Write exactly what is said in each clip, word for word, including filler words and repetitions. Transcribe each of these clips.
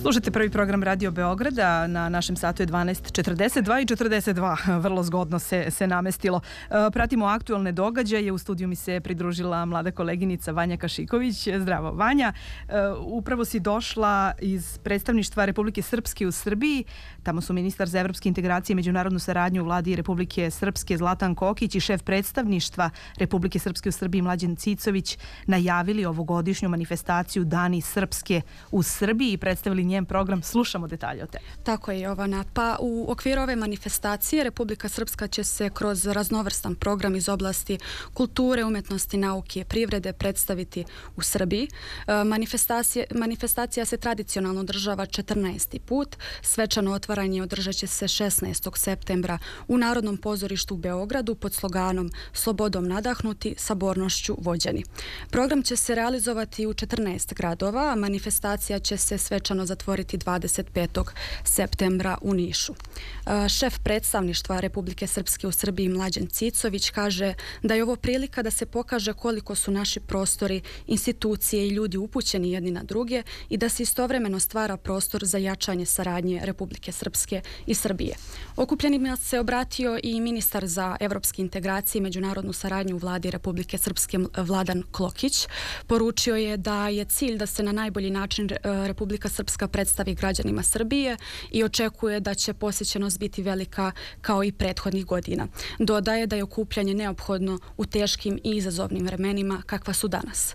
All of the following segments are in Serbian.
Slušajte prvi program Radio Beograda, na našem satu je dvanaest četrdeset dva i četrdeset dva, vrlo zgodno se, se namestilo. Pratimo aktualne događaje, u studiju mi se pridružila mlada koleginica Vanja Kašiković. Zdravo Vanja, upravo si došla iz predstavništva Republike Srpske u Srbiji, tamo su ministar za evropske integracije i međunarodnu saradnju u vladi Republike Srpske Zlatan Kokić i šef predstavništva Republike Srpske u Srbiji Mlađan Cicović najavili ovogodišnju manifestaciju Dani Srpske u Srbiji i predstavili njen program. Slušamo detalje o te. Tako je, Jovana. Pa u okviru ove manifestacije Republika Srpska će se kroz raznovrstan program iz oblasti kulture, umetnosti, nauke i privrede predstaviti u Srbiji. Manifestacija, manifestacija se tradicionalno održava četrnaesti put. Svečano otvaranje održat će se šesnaestog septembra u Narodnom pozorištu u Beogradu pod sloganom Slobodom nadahnuti, sabornošću vođeni. Program će se realizovati u četrnaest gradova, a manifestacija će se svečano zatvoriti dvadeset petog septembra u Nišu. Šef predstavništva Republike Srpske u Srbiji Mlađan Cicović kaže da je ovo prilika da se pokaže koliko su naši prostori, institucije i ljudi upućeni jedni na druge i da se istovremeno stvara prostor za jačanje saradnje Republike Srpske i Srbije. Okupljenima se obratio i ministar za evropske integracije i međunarodnu saradnju u vladi Republike Srpske Vladan Klokić. Poručio je da je cilj da se na najbolji način Republika Srpska predstavi građanima Srbije i očekuje da će posjećenost biti velika kao i prethodnih godina. Dodaje da je okupljanje neophodno u teškim i izazovnim vremenima kakva su danas.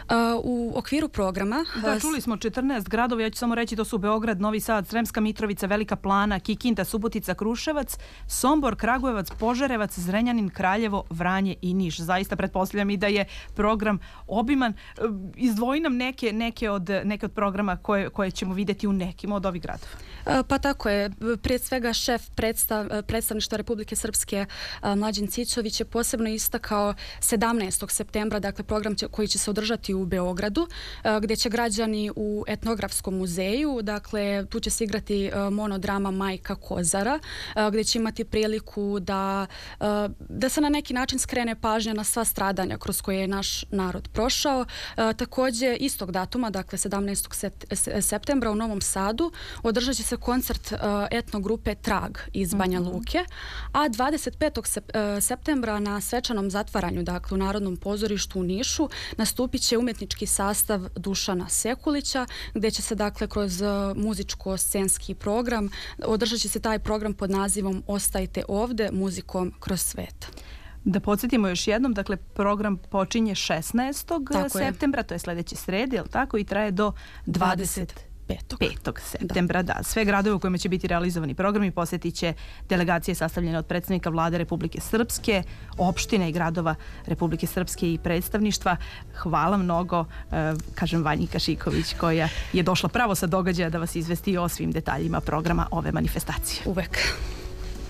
U okviru programa... Da, čuli smo četrnaest gradova, ja ću samo reći, to su Beograd, Novi Sad, Sremska Mitrovica, Velika Plana, Kikinda, Subotica, Kruševac, Sombor, Kragujevac, Požarevac, Zrenjanin, Kraljevo, Vranje i Niš. Zaista pretpostavljam i da je program obiman. Izdvoji nam neke, neke, od, neke od programa koje, koje ćemo vidjeti u nekim od ovih gradova. Pa tako je. Prije svega šef predstav, predstavništva Republike Srpske Mlađan Cicović je posebno istakao sedamnaestog septembra, dakle program će, koji će se održati u Beogradu, gdje će građani u etnografskom muzeju, dakle tu će se igrati monodrama Majka Kozara, gdje će imati priliku da, da se na neki način skrene pažnja na sva stradanja kroz koje je naš narod prošao. Također istog datuma, dakle sedamnaestog septembra u Novom Sadu održat će se koncert etnogrupe Trag iz Banja Luke, a dvadeset petog septembra na svečanom zatvaranju, dakle u Narodnom pozorištu u Nišu, nastupit će umjetnički sastav Dušana Sekulića, gdje će se dakle kroz muzičko-scenski program, održat će se taj program pod nazivom Ostajte ovde, muzikom kroz svet. Da podsjetimo još jednom, dakle program počinje šesnaestog septembra, je. To je sljedeći sredi, je li tako, i traje do dvadeset petog septembra. Da. Da. Sve gradove u kojima će biti realizovani programi posjetit će delegacije sastavljene od predstavnika vlade Republike Srpske, opštine i gradova Republike Srpske i predstavništva. Hvala mnogo, eh, kažem Vanji Kašiković, koja je došla pravo sa događaja da vas izvesti o svim detaljima programa ove manifestacije. Uvek.